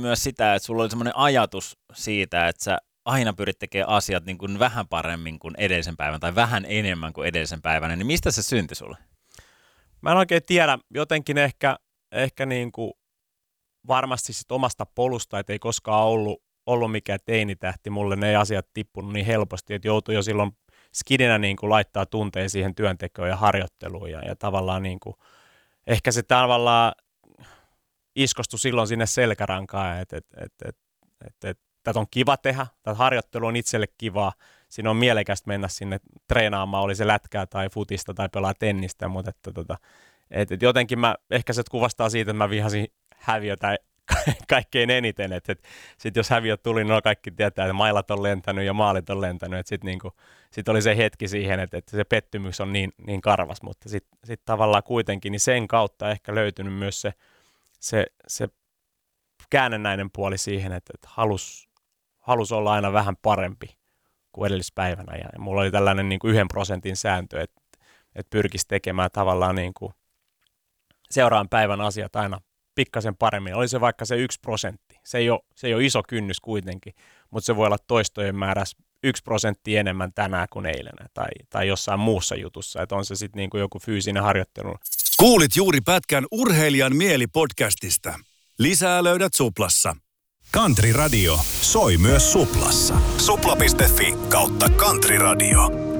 myös sitä, että sulla oli semmoinen ajatus siitä, että sä aina pyrit tekemään asiat niin kuin vähän paremmin kuin edellisen päivän tai vähän enemmän kuin edellisen päivänä, niin mistä se syntyi sulle? Mä en oikein tiedä, jotenkin ehkä niin kuin varmasti sit omasta polusta, että ei koskaan ollut mikään teinitähti. Mulle ne asiat tippunut niin helposti, että joutui jo silloin skidinä niin kuin laittaa tunteen siihen työntekoon ja harjoitteluun ja tavallaan niin kuin, ehkä se tavallaan iskostui silloin sinne selkärankaan, että tätä on kiva tehdä, tätä harjoittelu on itselle kivaa, siinä on mielekästä mennä sinne treenaamaan, oli se lätkää tai futista tai pelaa tennistä, mutta että jotenkin ehkä se kuvastaa siitä, että mä vihasin häviötä kaikkein eniten, että sitten jos häviöt tuli, niin kaikki tietää, että mailat on lentänyt ja maalit on lentänyt, että sitten niinku, sit oli se hetki siihen, että se pettymys on niin karvas, mutta sitten tavallaan kuitenkin niin sen kautta ehkä löytynyt myös se käännennäinen puoli siihen, että halus olla aina vähän parempi kuin edellispäivänä. Ja mulla oli tällainen niin kuin 1% sääntö, että pyrkisi tekemään tavallaan niin kuin seuraavan päivän asiat aina pikkasen paremmin. Oli se vaikka se 1%. Se ei ole iso kynnys kuitenkin, mutta se voi olla toistojen määrässä 1% enemmän tänään kuin eilen tai jossain muussa jutussa. Että on se sitten niin kuin joku fyysinen harjoittelu. Kuulit juuri pätkän Urheilijan mieli-podcastista. Lisää löydät Suplassa. Country Radio soi myös Suplassa. Supla.fi/Country Radio.